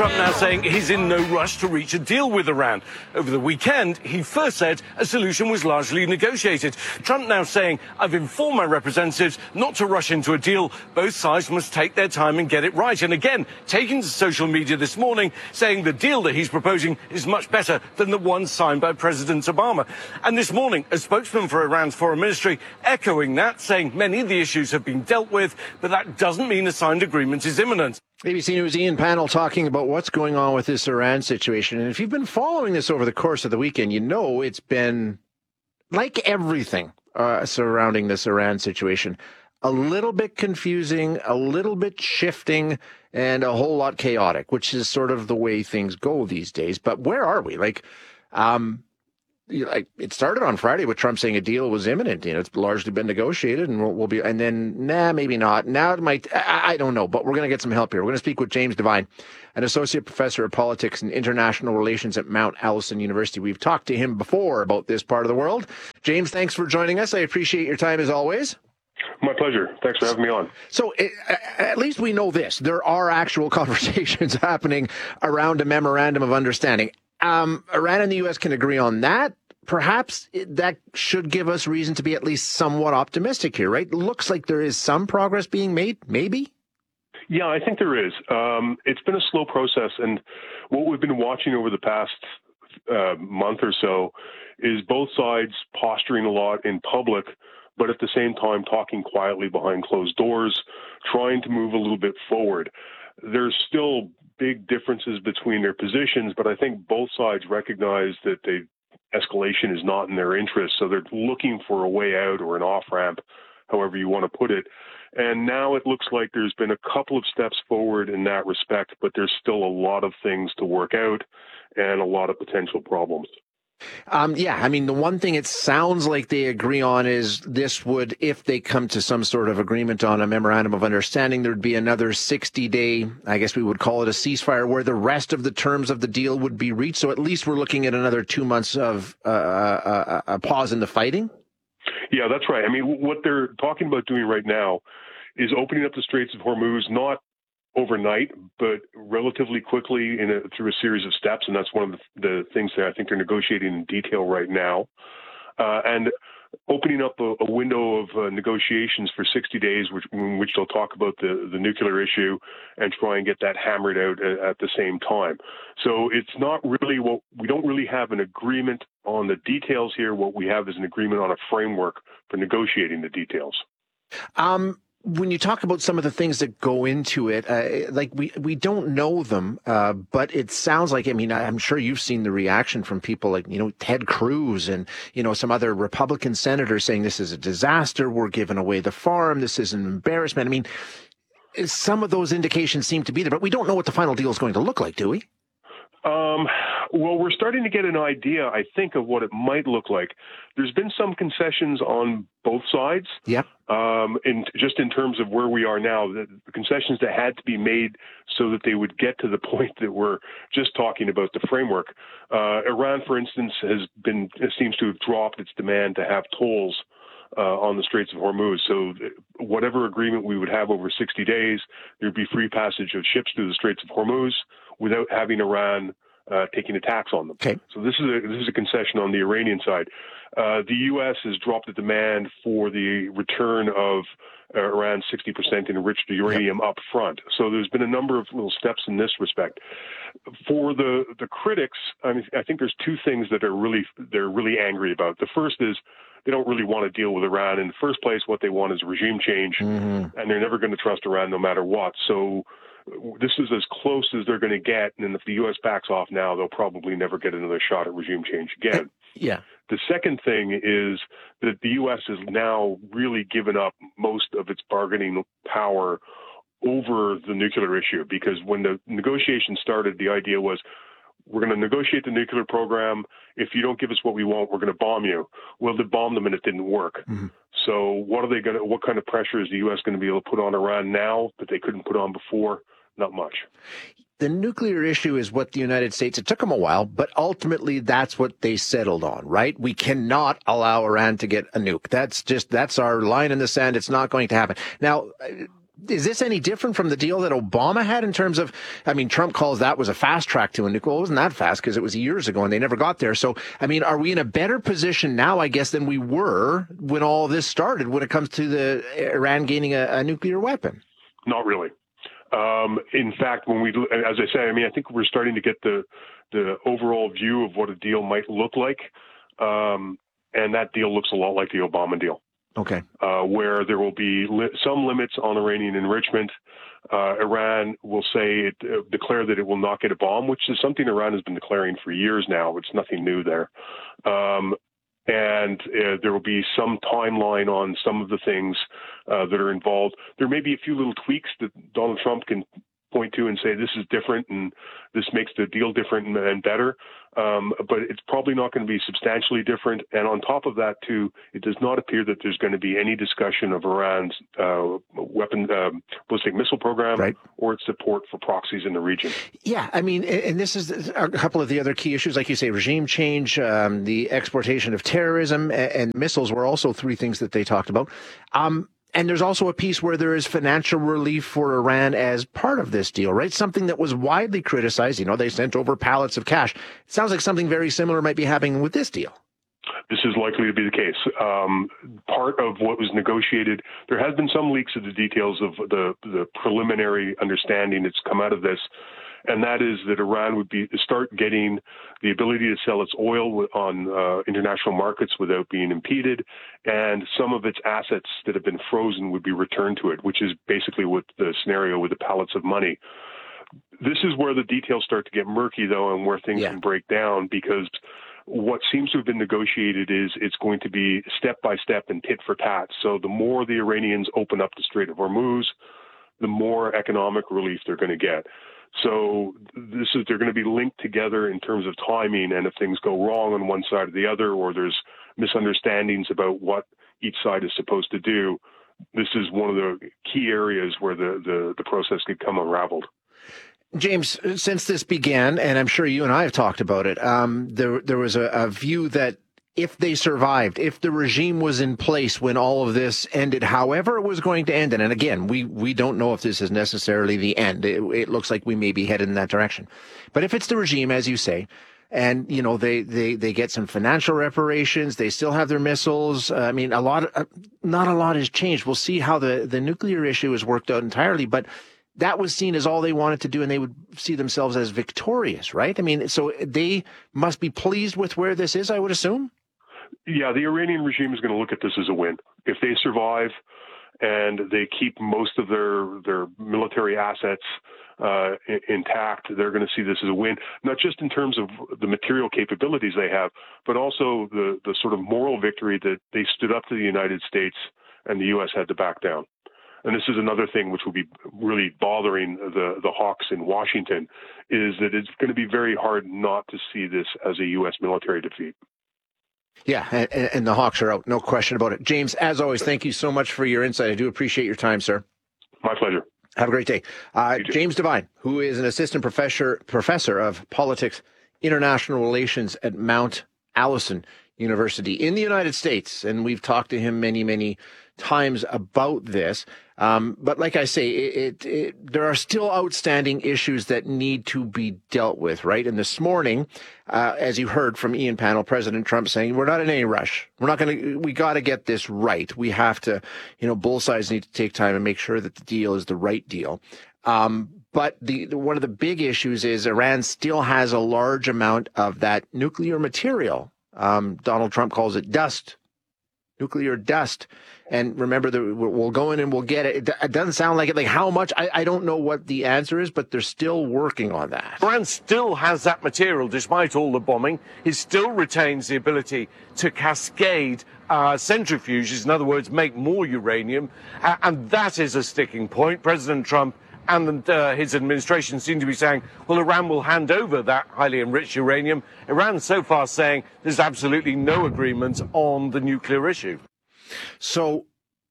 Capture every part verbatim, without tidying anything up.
Trump now saying he's in no rush to reach a deal with Iran. Over the weekend, he first said a solution was largely negotiated. Trump now saying, I've informed my representatives not to rush into a deal. Both sides must take their time and get it right. And again, taking to social media this morning, saying the deal that he's proposing is much better than the one signed by President Obama. And this morning, a spokesman for Iran's foreign ministry echoing that, saying many of the issues have been dealt with, but that doesn't mean a signed agreement is imminent. A B C News Ian Panel talking about what's going on with this Iran situation. And if you've been following this over the course of the weekend, you know it's been, like everything uh, surrounding this Iran situation, a little bit confusing, a little bit shifting, and a whole lot chaotic, which is sort of the way things go these days. But where are we? Like, um, you know, it started on Friday with Trump saying a deal was imminent. You know, it's largely been negotiated, and we'll, we'll be. And then, nah, maybe not. Now it might. I, I don't know, but we're going to get some help here. We're going to speak with James Devine, an associate professor of politics and international relations at Mount Allison University. We've talked to him before about this part of the world. James, thanks for joining us. I appreciate your time as always. My pleasure. Thanks for having me on. So it, at least we know this. There are actual conversations happening around a memorandum of understanding. Um, Iran and the U S can agree on that. Perhaps that should give us reason to be at least somewhat optimistic here, right? Looks like there is some progress being made, maybe? Yeah, I think there is. Um, it's been a slow process, and what we've been watching over the past uh, month or so is both sides posturing a lot in public, but at the same time talking quietly behind closed doors, trying to move a little bit forward. There's still big differences between their positions, but I think both sides recognize that they escalation is not in their interest, so they're looking for a way out or an off-ramp, however you want to put it. And now it looks like there's been a couple of steps forward in that respect, but there's still a lot of things to work out and a lot of potential problems. Um, yeah, I mean, the one thing it sounds like they agree on is this would, if they come to some sort of agreement on a memorandum of understanding, there'd be another sixty day, I guess we would call it a ceasefire, where the rest of the terms of the deal would be reached. So at least we're looking at another two months of uh, a, a pause in the fighting. Yeah, that's right. I mean, what they're talking about doing right now is opening up the Straits of Hormuz, not overnight, but relatively quickly in a, through a series of steps. And that's one of the, the things that I think they're negotiating in detail right now. Uh, and opening up a, a window of uh, negotiations for sixty days, which, in which they'll talk about the, the nuclear issue and try and get that hammered out at, at the same time. So it's not really what we don't really have an agreement on the details here. What we have is an agreement on a framework for negotiating the details. Um, When you talk about some of the things that go into it, uh, like we, we don't know them, uh, but it sounds like, I mean, I'm sure you've seen the reaction from people like, you know, Ted Cruz and, you know, some other Republican senators saying this is a disaster. We're giving away the farm. This is an embarrassment. I mean, some of those indications seem to be there, but we don't know what the final deal is going to look like, do we? Um, well, we're starting to get an idea, I think, of what it might look like. There's been some concessions on both sides. Yep. Um, and just in terms of where we are now, the, the concessions that had to be made so that they would get to the point that we're just talking about the framework. Uh, Iran, for instance, has been seems to have dropped its demand to have tolls uh, on the Straits of Hormuz. So whatever agreement we would have over sixty days, there'd be free passage of ships through the Straits of Hormuz without having Iran uh, taking a tax on them. Okay. So this is a this is a concession on the Iranian side. Uh, the U S has dropped the demand for the return of uh, around sixty percent enriched uranium yep. up front. So there's been a number of little steps in this respect. For the the critics, I mean, I think there's two things that are really they're really angry about. The first is they don't really want to deal with Iran. In the first place, what they want is regime change, mm-hmm. and they're never going to trust Iran no matter what. So this is as close as they're going to get, and if the U S backs off now, they'll probably never get another shot at regime change again. Yeah. The second thing is that the U S has now really given up most of its bargaining power over the nuclear issue, because when the negotiations started, the idea was we're going to negotiate the nuclear program. If you don't give us what we want, we're going to bomb you. Well, they bombed them and it didn't work. Mm-hmm. So what are they going to, what kind of pressure is the U S going to be able to put on Iran now that they couldn't put on before? Not much. The nuclear issue is what the United States, it took them a while, but ultimately that's what they settled on, right? We cannot allow Iran to get a nuke. That's just, that's our line in the sand. It's not going to happen. Now, is this any different from the deal that Obama had in terms of, I mean, Trump calls that was a fast track to a nuclear. Well, it wasn't that fast because it was years ago and they never got there. So, I mean, are we in a better position now, I guess, than we were when all this started when it comes to the Iran gaining a, a nuclear weapon? Not really. Um, in fact, when we, as I say, I mean, I think we're starting to get the the overall view of what a deal might look like. Um, and that deal looks a lot like the Obama deal. Okay. Uh, where there will be li- some limits on Iranian enrichment. Uh, Iran will say, it, uh, declare that it will not get a bomb, which is something Iran has been declaring for years now. It's nothing new there. Um, and uh, there will be some timeline on some of the things uh, that are involved. There may be a few little tweaks that Donald Trump can point to and say this is different and this makes the deal different and, and better. Um, but it's probably not going to be substantially different. And on top of that, too, it does not appear that there's going to be any discussion of Iran's uh, weapon, uh, ballistic missile program, right, or its support for proxies in the region. Yeah, I mean, and this is a couple of the other key issues, like you say, regime change, um, the exportation of terrorism, and, and missiles were also three things that they talked about. Um, And there's also a piece where there is financial relief for Iran as part of this deal, right? Something that was widely criticized. You know, they sent over pallets of cash. It sounds like something very similar might be happening with this deal. This is likely to be the case. Um, part of what was negotiated, there has been some leaks of the details of the, the preliminary understanding that's come out of this. And that is that Iran would be start getting the ability to sell its oil on uh, international markets without being impeded, and some of its assets that have been frozen would be returned to it, which is basically what the scenario with the pallets of money. This is where the details start to get murky, though, and where things yeah. can break down, because what seems to have been negotiated is it's going to be step by step and tit for tat. So the more the Iranians open up the Strait of Hormuz, the more economic relief they're going to get. So this is they're going to be linked together in terms of timing, and if things go wrong on one side or the other, or there's misunderstandings about what each side is supposed to do, this is one of the key areas where the, the, the process could come unraveled. James, since this began, and I'm sure you and I have talked about it, um, there there was a, a view that if they survived, if the regime was in place when all of this ended, however it was going to end, and, and again, we, we don't know if this is necessarily the end. It, it looks like we may be headed in that direction. But if it's the regime, as you say, and, you know, they, they, they get some financial reparations, they still have their missiles. Uh, I mean, a lot, of, uh, not a lot has changed. We'll see how the, the nuclear issue is worked out entirely, but that was seen as all they wanted to do, and they would see themselves as victorious, right? I mean, so they must be pleased with where this is, I would assume? Yeah, the Iranian regime is going to look at this as a win. If they survive and they keep most of their their military assets uh, intact, they're going to see this as a win, not just in terms of the material capabilities they have, but also the, the sort of moral victory that they stood up to the United States and the U S had to back down. And this is another thing which will be really bothering the, the hawks in Washington, is that it's going to be very hard not to see this as a U S military defeat. Yeah, and, and the Hawks are out, no question about it. James, as always, thank you so much for your insight. I do appreciate your time, sir. My pleasure. Have a great day. Uh, James Devine, who is an assistant professor professor of politics, international relations at Mount Allison University in the United States, and we've talked to him many, many times about this. Um, but like I say, it, it, it, there are still outstanding issues that need to be dealt with, right? And this morning, uh, as you heard from Ian Panel, President Trump saying, we're not in any rush. We're not going to, we got to get this right. We have to, you know, both sides need to take time and make sure that the deal is the right deal. Um, but the, the one of the big issues is Iran still has a large amount of that nuclear material. Um, Donald Trump calls it dust. Nuclear dust. And remember, that we'll go in and we'll get it. It doesn't sound like it. Like how much? I, I don't know what the answer is, but they're still working on that. Iran still has that material, despite all the bombing. It still retains the ability to cascade uh, centrifuges, in other words, make more uranium. Uh, and that is a sticking point. President Trump and uh, his administration seem to be saying, well, Iran will hand over that highly enriched uranium. Iran so far saying there's absolutely no agreement on the nuclear issue. So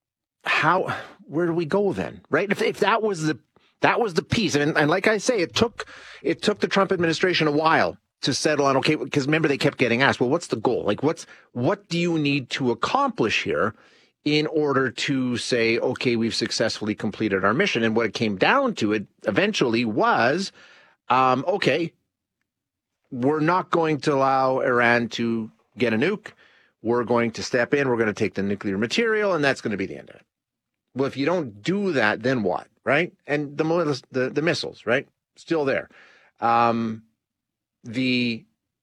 how, where do we go then, right? If, if that was the, that was the piece. And, and like I say, it took, it took the Trump administration a while to settle on, okay, because remember they kept getting asked, well, what's the goal? Like what's, what do you need to accomplish here in order to say, okay, we've successfully completed our mission. And what it came down to it eventually was, um, okay, we're not going to allow Iran to get a nuke. We're going to step in. We're going to take the nuclear material, and that's going to be the end of it. Well, if you don't do that, then what, right? And the the, the missiles, right, still there. Um, the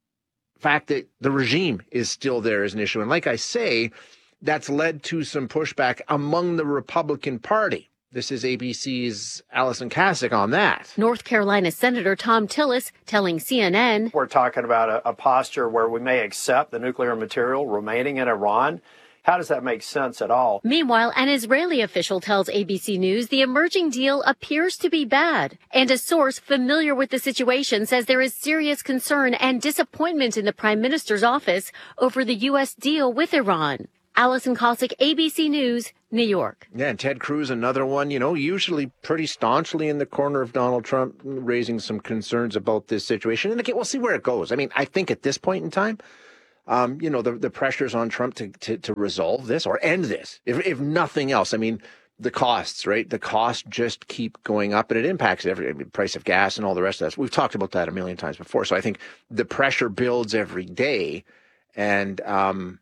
fact that the regime is still there is an issue. And like I say, that's led to some pushback among the Republican Party. This is A B C's Allison Kasich on that. North Carolina Senator Thom Tillis telling C N N, we're talking about a, a posture where we may accept the nuclear material remaining in Iran. How does that make sense at all? Meanwhile, an Israeli official tells A B C News the emerging deal appears to be bad. And a source familiar with the situation says there is serious concern and disappointment in the prime minister's office over the U S deal with Iran. Allison Kasich, A B C News, New York. Yeah, and Ted Cruz, another one, you know, usually pretty staunchly in the corner of Donald Trump, raising some concerns about this situation. And again, we'll see where it goes. I mean, I think at this point in time, um, you know, the, the pressure's on Trump to, to, to resolve this or end this, if, if nothing else. I mean, the costs, right? The costs just keep going up, and it impacts every I mean, price of gas and all the rest of that. We've talked about that a million times before. So I think the pressure builds every day, and um,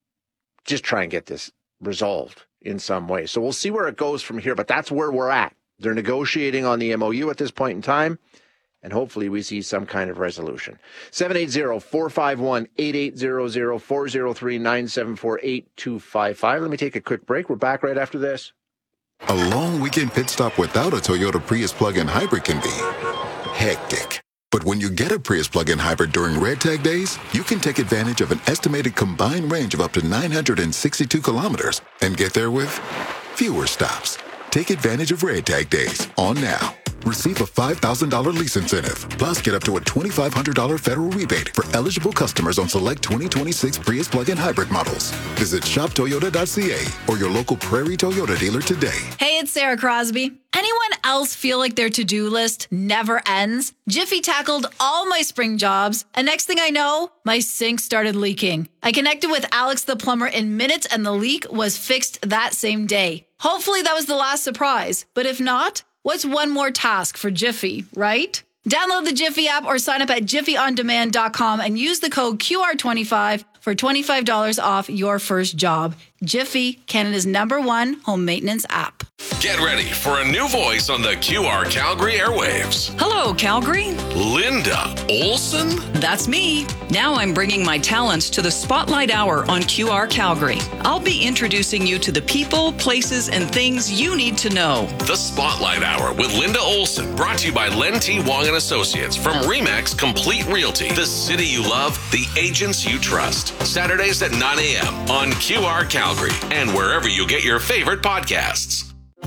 just try and get this resolved in some way. So we'll see where it goes from here, but that's where we're at. They're negotiating on the M O U at this point in time, and hopefully we see some kind of resolution. seven eight zero, four five one, eight eight zero zero, four zero three, nine seven four, eight two five five. Let me take a quick break. We're back right after this. A long weekend pit stop without a Toyota Prius plug-in hybrid can be hectic. But when you get a Prius plug-in hybrid during Red Tag days, you can take advantage of an estimated combined range of up to nine hundred sixty-two kilometers and get there with fewer stops. Take advantage of Red Tag days on now. Receive a five thousand dollars lease incentive, plus get up to a twenty-five hundred dollars federal rebate for eligible customers on select twenty twenty-six Prius plug-in hybrid models. Visit shop toyota dot c a or your local Prairie Toyota dealer today. Hey, it's Sarah Crosby. Anyone else feel like their to-do list never ends? Jiffy tackled all my spring jobs, and next thing I know, my sink started leaking. I connected with Alex the plumber in minutes, and the leak was fixed that same day. Hopefully that was the last surprise, but if not, what's one more task for Jiffy, right? Download the Jiffy app or sign up at jiffy on demand dot com and use the code Q R twenty-five for twenty-five dollars off your first job. Jiffy, Canada's number one home maintenance app. Get ready for a new voice on the Q R Calgary airwaves. Hello, Calgary. Linda Olson? That's me. Now I'm bringing my talents to the Spotlight Hour on Q R Calgary. I'll be introducing you to the people, places, and things you need to know. The Spotlight Hour with Linda Olson, brought to you by Len T. Wong and Associates from Remax Complete Realty. The city you love, the agents you trust. Saturdays at nine a.m. on Q R Calgary and wherever you get your favorite podcasts.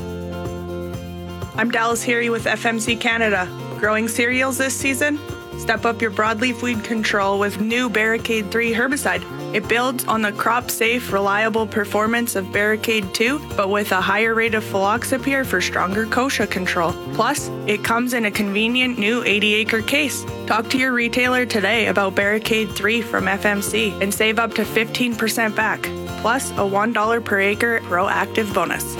I'm Dallas Heary with F M C Canada. Growing cereals this season? Step up your broadleaf weed control with new Barricade three herbicide. It builds on the crop-safe, reliable performance of Barricade two, but with a higher rate of fluoxapyr for stronger kochia control. Plus, it comes in a convenient new eighty acre case. Talk to your retailer today about Barricade three from F M C and save up to fifteen percent back, plus a one dollar per acre proactive bonus.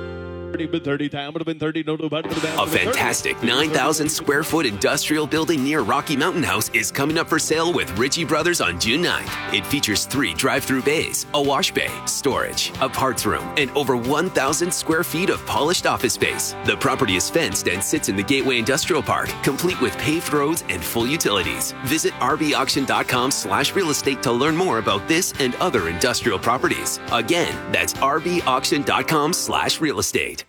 A fantastic nine thousand square foot industrial building near Rocky Mountain House is coming up for sale with Ritchie Brothers on June ninth. It features three drive-through bays, a wash bay, storage, a parts room, and over one thousand square feet of polished office space. The property is fenced and sits in the Gateway Industrial Park, complete with paved roads and full utilities. Visit r b auction dot com slash real estate to learn more about this and other industrial properties. Again, that's r b auction dot com slash real estate.